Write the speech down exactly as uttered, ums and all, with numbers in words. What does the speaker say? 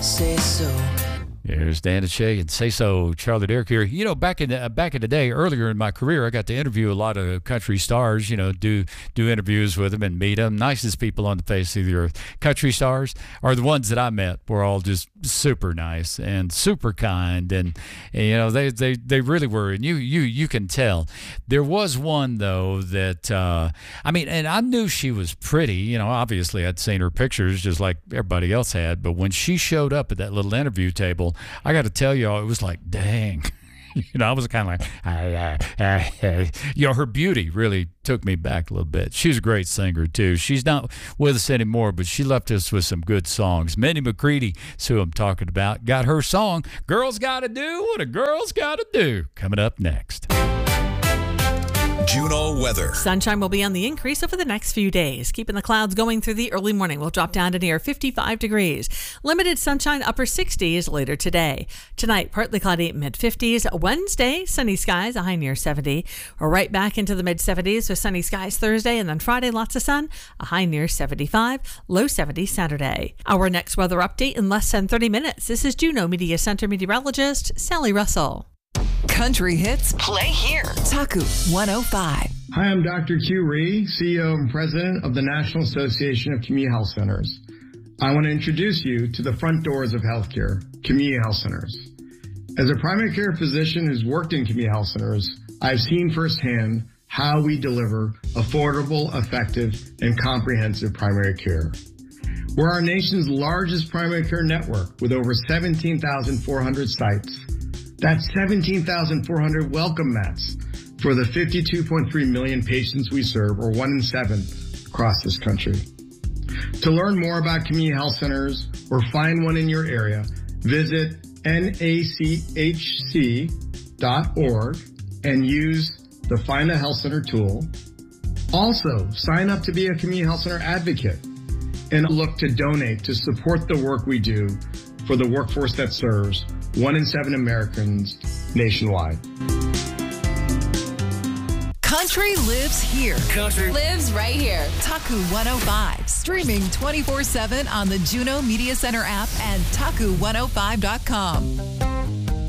Say so. Here's Dan and Shay and Say So. Charlie Derrick here. You know, back in the, back in the day, earlier in my career, I got to interview a lot of country stars. You know, do do interviews with them and meet them. Nicest people on the face of the earth. Country stars are the ones that I met. Were all just super nice and super kind, and, and you know, they, they they really were. And you you you can tell. There was one though that uh, I mean, and I knew she was pretty. You know, obviously I'd seen her pictures just like everybody else had. But when she showed up at that little interview table, I got to tell y'all, it was like, dang. You know, I was kind of like, ah, ah, ah. You know, her beauty really took me back a little bit. She's a great singer, too. She's not with us anymore, but she left us with some good songs. Minnie McCready is who I'm talking about. Got her song, Girls Gotta Do What a Girl's Gotta Do, coming up next. Juneau weather. Sunshine will be on the increase over the next few days. Keeping the clouds going through the early morning will drop down to near fifty-five degrees. Limited sunshine, upper sixties later today. Tonight, partly cloudy, mid fifties. Wednesday, sunny skies, a high near seventy. We're right back into the mid seventies with sunny skies Thursday, and then Friday, lots of sun, a high near seventy-five, low seventy Saturday. Our next weather update in less than thirty minutes. This is Juneau Media Center meteorologist Sally Russell. Country hits play here. Taku one oh five. Hi, I'm Doctor Q Rhee, C E O and President of the National Association of Community Health Centers. I want to introduce you to the front doors of healthcare, community health centers. As a primary care physician who's worked in community health centers, I've seen firsthand how we deliver affordable, effective, and comprehensive primary care. We're our nation's largest primary care network with over seventeen thousand four hundred sites. That's seventeen thousand four hundred welcome mats for the fifty-two point three million patients we serve, or one in seven across this country. To learn more about community health centers or find one in your area, visit N A C H C dot org and use the Find a Health Center tool. Also, sign up to be a community health center advocate and look to donate to support the work we do for the workforce that serves one in seven Americans nationwide. Country lives here. Country lives right here. Taku one oh five. Streaming twenty-four seven on the Juneau Media Center app and taku one oh five dot com.